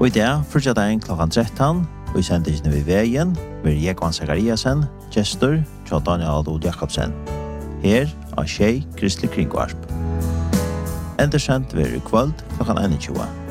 Og i dag, frutjadagen klokkan 13, og i sendisene ved veien, vil Jekvan Zakariasen, gestor, Tja Daniel Adol Jakobsen. Her av Tjei Kristelig Kringvarp. Endersendt vil i kvöld klokkan 21.